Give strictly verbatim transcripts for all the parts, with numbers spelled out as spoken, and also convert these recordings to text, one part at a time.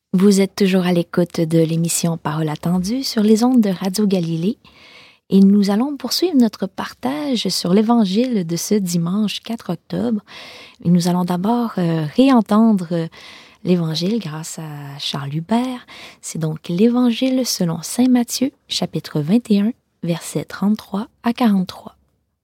Vous êtes toujours à l'écoute de l'émission Parole attendue sur les ondes de Radio Galilée et nous allons poursuivre notre partage sur l'Évangile de ce dimanche quatre octobre. Et nous allons d'abord euh, réentendre euh, l'Évangile grâce à Charles Hubert. C'est donc l'Évangile selon saint Matthieu, chapitre vingt et un, versets trente-trois à quarante-trois.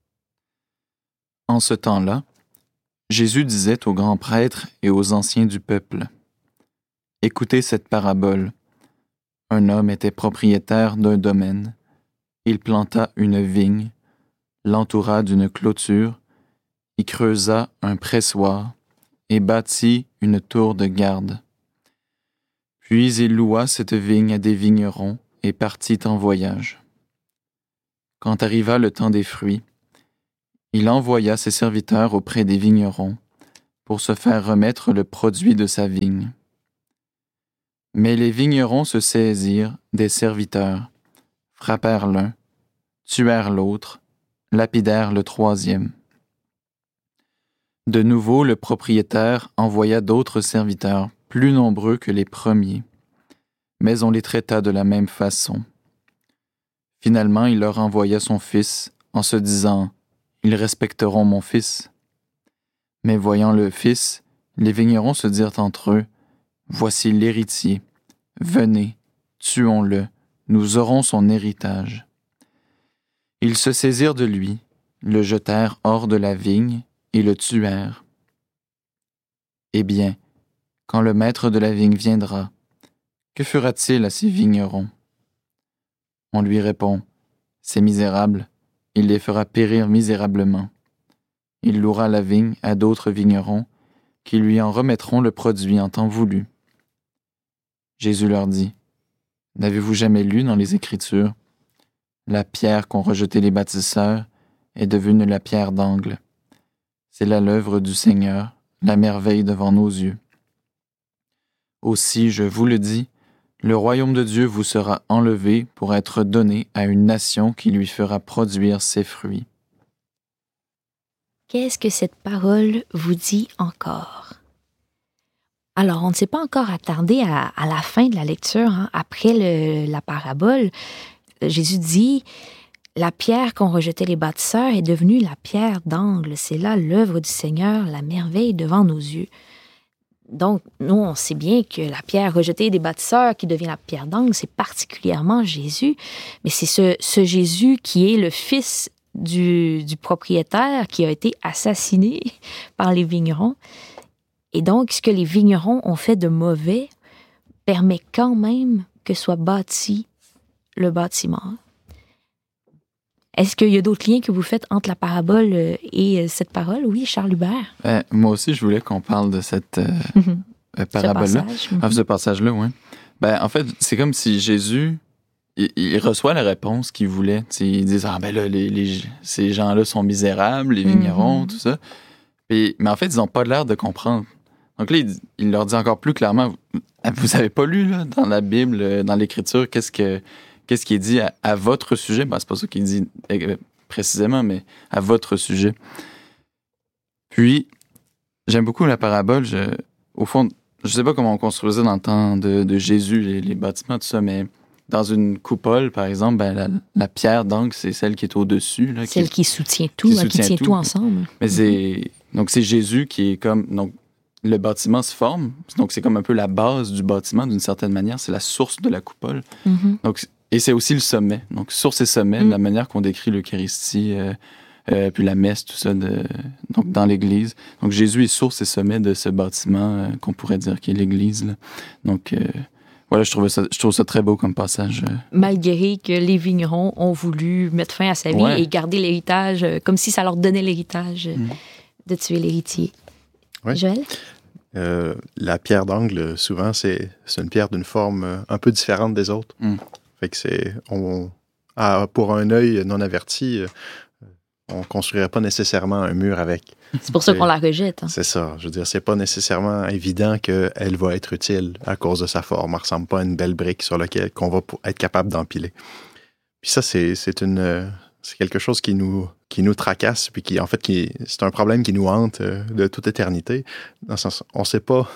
En ce temps-là, Jésus disait aux grands prêtres et aux anciens du peuple: « Écoutez cette parabole. Un homme était propriétaire d'un domaine. Il planta une vigne, l'entoura d'une clôture, y creusa un pressoir et bâtit une tour de garde. Puis il loua cette vigne à des vignerons et partit en voyage. Quand arriva le temps des fruits, il envoya ses serviteurs auprès des vignerons pour se faire remettre le produit de sa vigne. Mais les vignerons se saisirent des serviteurs, frappèrent l'un, tuèrent l'autre, lapidèrent le troisième. De nouveau, le propriétaire envoya d'autres serviteurs, plus nombreux que les premiers, mais on les traita de la même façon. Finalement, il leur envoya son fils, en se disant: « Ils respecteront mon fils. » Mais voyant le fils, les vignerons se dirent entre eux: « Voici l'héritier. Venez, tuons-le, nous aurons son héritage. » Ils se saisirent de lui, le jetèrent hors de la vigne et le tuèrent. Eh bien, quand le maître de la vigne viendra, que fera-t-il à ces vignerons? On lui répond: « Ces misérables, il les fera périr misérablement. Il louera la vigne à d'autres vignerons qui lui en remettront le produit en temps voulu. » Jésus leur dit: « N'avez-vous jamais lu dans les Écritures: la pierre qu'ont rejetée les bâtisseurs est devenue la pierre d'angle. C'est là l'œuvre du Seigneur, la merveille devant nos yeux. Aussi, je vous le dis, le royaume de Dieu vous sera enlevé pour être donné à une nation qui lui fera produire ses fruits. » Qu'est-ce que cette parole vous dit encore? Alors, on ne s'est pas encore attardé à, à la fin de la lecture, hein. Après le, la parabole, Jésus dit: « La pierre qu'ont rejetée les bâtisseurs est devenue la pierre d'angle. C'est là l'œuvre du Seigneur, la merveille devant nos yeux. » Donc, nous, on sait bien que la pierre rejetée des bâtisseurs qui devient la pierre d'angle, c'est particulièrement Jésus. Mais c'est ce, ce Jésus qui est le fils du, du propriétaire qui a été assassiné par les vignerons. Et donc, ce que les vignerons ont fait de mauvais permet quand même que soit bâti le bâtiment. Est-ce qu'il y a d'autres liens que vous faites entre la parabole et cette parole? Oui, Charles Hubert. Euh, moi aussi, je voulais qu'on parle de cette euh, mm-hmm. parabole-là. Ce passage, mm-hmm. Ah, ce passage-là, oui. Ben, en fait, c'est comme si Jésus, il, il reçoit la réponse qu'il voulait. T'sais, ils disent: « Ah ben là, les, les, ces gens-là sont misérables, les vignerons, mm-hmm. tout ça. » Puis, mais en fait, ils n'ont pas l'air de comprendre. Donc là, il, il leur dit encore plus clairement: « Vous n'avez pas lu là, dans la Bible, dans l'Écriture, qu'est-ce que... Qu'est-ce qui est dit à, à votre sujet? » Ben, c'est pas ça qu'il dit euh, précisément, mais à votre sujet. Puis, j'aime beaucoup la parabole. Je, au fond, je sais pas comment on construisait dans le temps de, de Jésus, les, les bâtiments, tout ça, mais dans une coupole, par exemple, ben, la, la pierre d'angle, c'est celle qui est au-dessus. Là, celle qui, qui soutient tout, qui, hein, soutient qui tient tout, tout ensemble. Mais mm-hmm. c'est, donc, c'est Jésus qui est comme... Donc, le bâtiment se forme, donc c'est comme un peu la base du bâtiment, d'une certaine manière. C'est la source de la coupole. Mm-hmm. Donc, et c'est aussi le sommet. Donc, sur ces sommets, mm. la manière qu'on décrit l'Eucharistie, euh, euh, puis la messe, tout ça, de, donc dans l'Église. Donc, Jésus est sur ces sommets de ce bâtiment euh, qu'on pourrait dire qui est l'Église. Là. Donc, euh, voilà, je trouve, ça, je trouve ça très beau comme passage. Euh. Malgré que les vignerons ont voulu mettre fin à sa vie ouais. et garder l'héritage, euh, comme si ça leur donnait l'héritage euh, mm. de tuer l'héritier. Ouais. Joël? Euh, la pierre d'angle, souvent, c'est, c'est une pierre d'une forme un peu différente des autres. Mm. Fait que c'est, on, à, pour un œil non averti, euh, on ne construirait pas nécessairement un mur avec. C'est pour ça qu'on la rejette. Hein. C'est ça. Je veux dire, c'est pas nécessairement évident qu'elle va être utile à cause de sa forme. Elle ne ressemble pas à une belle brique sur laquelle qu'on va être capable d'empiler. Puis ça, c'est, c'est une... C'est quelque chose qui nous, qui nous tracasse, puis qui, en fait, qui, c'est un problème qui nous hante euh, de toute éternité. Dans le sens, on ne sait pas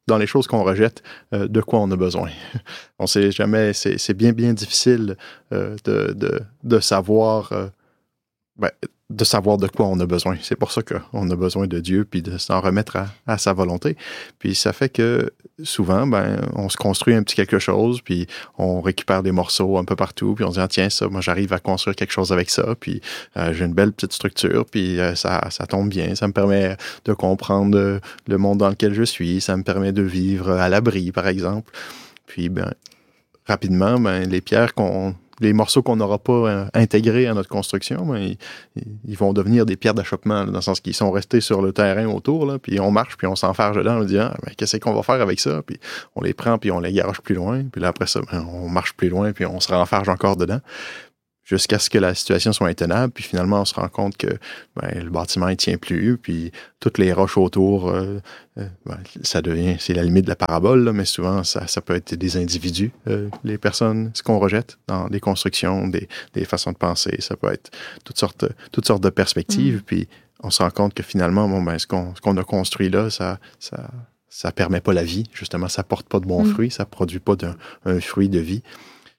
dans les choses qu'on rejette, euh, de quoi on a besoin. On sait jamais, c'est, c'est bien, bien difficile euh, de, de, de savoir... Euh, ben, de savoir de quoi on a besoin. C'est pour ça qu'on a besoin de Dieu, puis de s'en remettre à, à sa volonté. Puis ça fait que souvent, ben, on se construit un petit quelque chose, puis on récupère des morceaux un peu partout, puis on se dit, ah, tiens, ça, moi, j'arrive à construire quelque chose avec ça, puis euh, j'ai une belle petite structure, puis euh, ça, ça tombe bien, ça me permet de comprendre euh, le monde dans lequel je suis, ça me permet de vivre à l'abri, par exemple. Puis, ben, rapidement, ben, les pierres qu'on les morceaux qu'on n'aura pas euh, intégrés à notre construction, ben, ils, ils vont devenir des pierres d'achoppement, là, dans le sens qu'ils sont restés sur le terrain autour, là, puis on marche, puis on s'enfarge dedans, on dit, ah, ben, qu'est-ce qu'on va faire avec ça? Puis on les prend, puis on les garoche plus loin, puis là, après ça, ben, on marche plus loin, puis on se renfarge encore dedans, jusqu'à ce que la situation soit intenable, puis finalement, on se rend compte que ben, le bâtiment, il tient plus, puis toutes les roches autour, euh, euh, ben, ça devient, c'est la limite de la parabole, là, mais souvent, ça, ça peut être des individus, euh, les personnes, ce qu'on rejette dans des constructions, des, des façons de penser, ça peut être toutes sortes, toutes sortes de perspectives, mmh. puis on se rend compte que finalement, bon, ben, ce qu'on, ce qu'on a construit là, ça... ça ça permet pas la vie, justement, ça porte pas de bons mmh. fruits, ça produit pas d'un, un fruit de vie.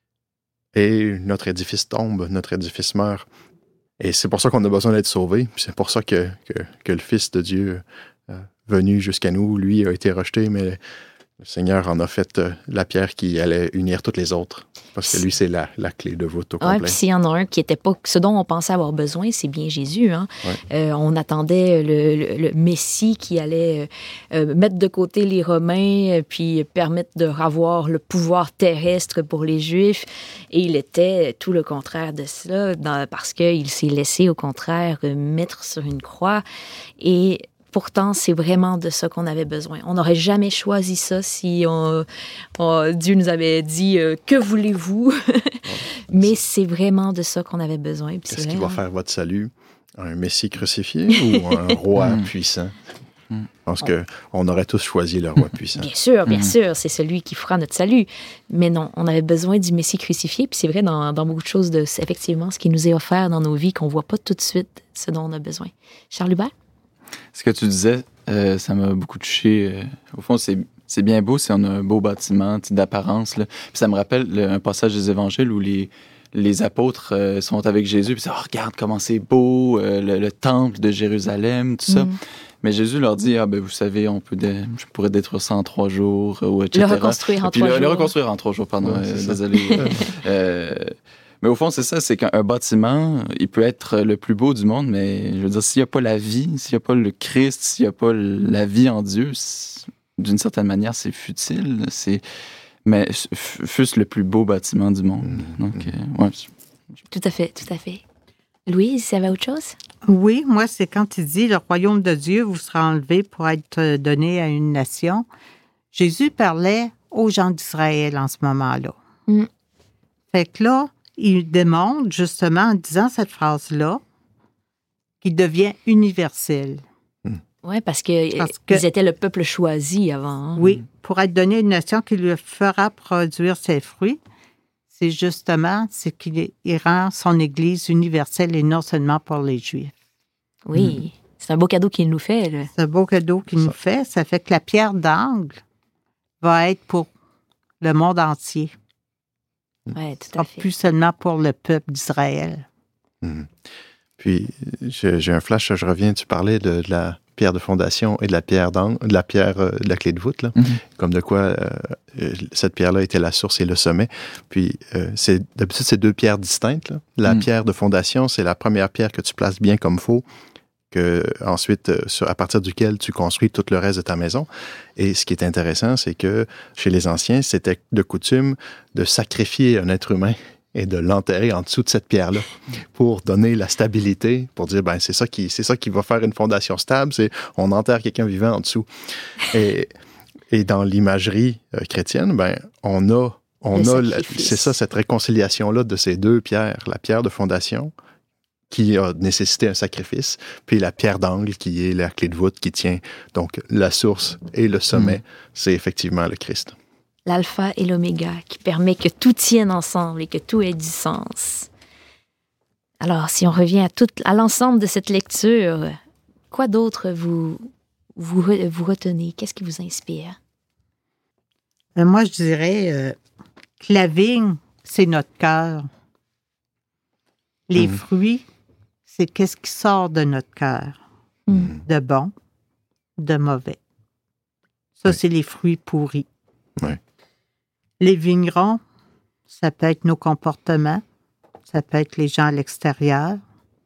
Et notre édifice tombe, notre édifice meurt. Et c'est pour ça qu'on a besoin d'être sauvé. C'est pour ça que, que, que le Fils de Dieu, euh, venu jusqu'à nous, lui, a été rejeté, mais le Seigneur en a fait euh, la pierre qui allait unir toutes les autres. Parce que lui, c'est la, la clé de voûte au complet. Oui, puis s'il y en a un qui n'était pas ce dont on pensait avoir besoin, c'est bien Jésus. Hein? Ouais. Euh, on attendait le, le, le Messie qui allait euh, mettre de côté les Romains, puis permettre de revoir le pouvoir terrestre pour les Juifs. Et il était tout le contraire de cela, dans, parce qu'il s'est laissé, au contraire, mettre sur une croix. Et pourtant, c'est vraiment de ça qu'on avait besoin. On n'aurait jamais choisi ça si on, on, Dieu nous avait dit euh, « Que voulez-vous? » Mais c'est vraiment de ça qu'on avait besoin. Puis Qu'est-ce c'est qui vrai, va hein? faire votre salut? Un Messie crucifié ou un roi puissant? Je pense qu'on aurait tous choisi le roi puissant. Bien sûr, bien sûr, c'est celui qui fera notre salut. Mais non, on avait besoin du Messie crucifié. Puis c'est vrai, dans, dans beaucoup de choses, de, c'est effectivement ce qui nous est offert dans nos vies, qu'on ne voit pas tout de suite ce dont on a besoin. Charles Hubert? Ce que tu disais, euh, ça m'a beaucoup touché. Euh, au fond, c'est, c'est bien beau si on a un beau bâtiment d'apparence. Là. Puis ça me rappelle le, un passage des évangiles où les, les apôtres euh, sont avec Jésus. Puis oh, regarde comment c'est beau, euh, le, le temple de Jérusalem, tout ça. Mm. Mais Jésus leur dit, ah ben vous savez, on peut dé- je pourrais détruire ça en trois jours, ou et cetera. Le reconstruire en puis trois le, jours. Le reconstruire en trois jours, pardon, ouais, euh, désolé. euh, Mais au fond, c'est ça, c'est qu'un bâtiment, il peut être le plus beau du monde, mais je veux dire, s'il n'y a pas la vie, s'il n'y a pas le Christ, s'il n'y a pas la vie en Dieu, d'une certaine manière, c'est futile. C'est... Mais fût-ce le plus beau bâtiment du monde. Mmh. Donc, euh, ouais. Tout à fait, tout à fait. Louise, il y avait autre chose? Oui, moi, c'est quand il dit « Le royaume de Dieu vous sera enlevé pour être donné à une nation ». Jésus parlait aux gens d'Israël en ce moment-là. Mmh. Fait que là, il démontre, justement, en disant cette phrase-là, qu'il devient universel. Oui, parce qu'ils que, étaient le peuple choisi avant. Hein? Oui, pour être donné à une nation qui lui fera produire ses fruits, c'est justement c'est qu'il rend son Église universelle et non seulement pour les Juifs. Oui, mmh. C'est un beau cadeau qu'il nous fait. Là. C'est un beau cadeau qu'il ça. nous fait. Ça fait que la pierre d'angle va être pour le monde entier. Oui, tout à fait. Plus seulement pour le peuple d'Israël. Mmh. Puis, j'ai, j'ai un flash, je reviens, tu parlais de, de la pierre de fondation et de la pierre d'angle, de la pierre euh, de la clé de voûte, là. Mmh. Comme de quoi euh, cette pierre-là était la source et le sommet. Puis, euh, c'est, d'habitude, c'est deux pierres distinctes, là. La mmh. pierre de fondation, c'est la première pierre que tu places bien comme faut, que ensuite, euh, sur, à partir duquel tu construis tout le reste de ta maison. Et ce qui est intéressant, c'est que chez les anciens, c'était de coutume de sacrifier un être humain et de l'enterrer en dessous de cette pierre-là pour donner la stabilité, pour dire, ben c'est ça qui, c'est ça qui va faire une fondation stable, c'est on enterre quelqu'un vivant en dessous. Et, et dans l'imagerie euh, chrétienne, ben on a, on a, la, c'est ça, cette réconciliation-là de ces deux pierres, la pierre de fondation qui a nécessité un sacrifice, puis la pierre d'angle qui est la clé de voûte qui tient donc la source et le sommet, mmh. c'est effectivement le Christ. L'alpha et l'oméga qui permet que tout tienne ensemble et que tout ait du sens. Alors, si on revient à, tout, à l'ensemble de cette lecture, quoi d'autre vous, vous, vous retenez? Qu'est-ce qui vous inspire? Ben moi, je dirais euh, que la vigne, c'est notre cœur. Les mmh. fruits, c'est qu'est-ce qui sort de notre cœur. Mmh. De bon, de mauvais. Ça, oui. c'est les fruits pourris. Oui. Les vignerons, ça peut être nos comportements, ça peut être les gens à l'extérieur,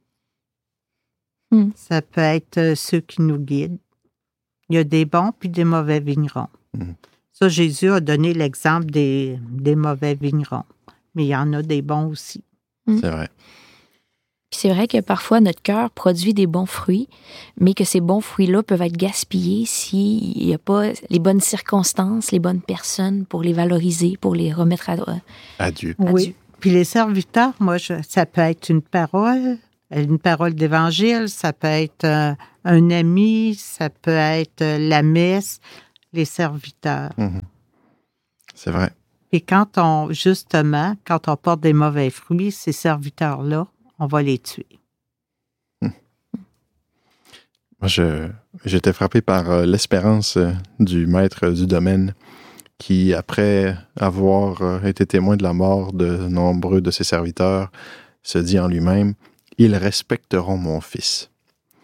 mmh. ça peut être euh, ceux qui nous guident. Il y a des bons puis des mauvais vignerons. Mmh. Ça, Jésus a donné l'exemple des, des mauvais vignerons, mais il y en a des bons aussi. Mmh. C'est vrai. Puis c'est vrai que parfois, notre cœur produit des bons fruits, mais que ces bons fruits-là peuvent être gaspillés s'il n'y a pas les bonnes circonstances, les bonnes personnes pour les valoriser, pour les remettre à, à Dieu. Oui. À Dieu. Puis les serviteurs, moi, je, ça peut être une parole, une parole d'évangile, ça peut être euh, un ami, ça peut être euh, la messe, les serviteurs. Mmh. C'est vrai. Et quand on, justement, quand on porte des mauvais fruits, ces serviteurs-là, on va les tuer. Hum. Moi, je, j'étais frappé par euh, l'espérance euh, du maître du domaine qui, après avoir euh, été témoin de la mort de nombreux de ses serviteurs, se dit en lui-même « Ils respecteront mon fils. Hum. »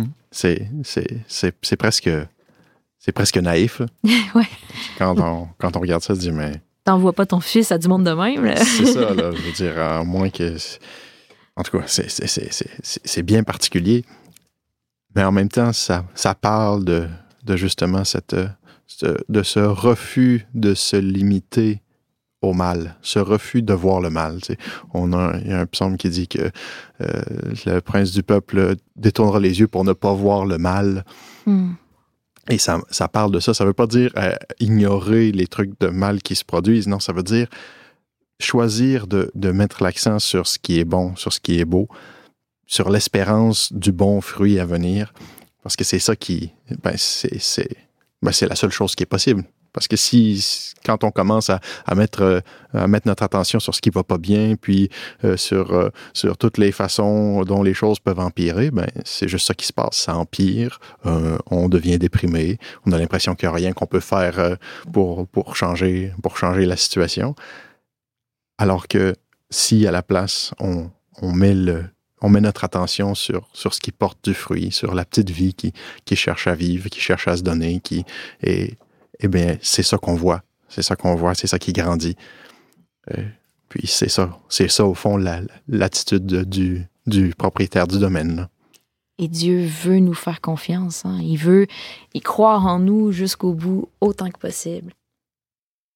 C'est, c'est, c'est, c'est, presque, c'est presque naïf. Ouais. Quand, on, quand on regarde ça, on se dit « Mais... » T'envoies pas ton fils à du monde de même. Là. C'est ça, là. Je veux dire, à moins que... En tout cas, c'est, c'est, c'est, c'est, c'est bien particulier, mais en même temps, ça, ça parle de, de justement cette, de ce refus de se limiter au mal, ce refus de voir le mal. Tu sais. On a, il y a un psaume qui dit que euh, le prince du peuple détournera les yeux pour ne pas voir le mal. Mm. Et ça, ça parle de ça. Ça ne veut pas dire euh, ignorer les trucs de mal qui se produisent. Non, ça veut dire choisir de, de mettre l'accent sur ce qui est bon, sur ce qui est beau, sur l'espérance du bon fruit à venir, parce que c'est ça qui... Ben, c'est, c'est, ben, c'est la seule chose qui est possible. Parce que si, quand on commence à, à, mettre, à mettre notre attention sur ce qui va pas bien, puis euh, sur, euh, sur toutes les façons dont les choses peuvent empirer, ben, c'est juste ça qui se passe. Ça empire, euh, on devient déprimé, on a l'impression qu'il n'y a rien qu'on peut faire euh, pour, pour, changer, pour changer la situation. Alors que si, à la place, on, on, met, le, on met notre attention sur, sur ce qui porte du fruit, sur la petite vie qui, qui cherche à vivre, qui cherche à se donner, qui est... Eh bien, c'est ça qu'on voit. C'est ça qu'on voit, c'est ça qui grandit. Euh, puis c'est ça, c'est ça, au fond, la, l'attitude du, du propriétaire du domaine. Là. Et Dieu veut nous faire confiance. Hein? Il veut y croire en nous jusqu'au bout autant que possible.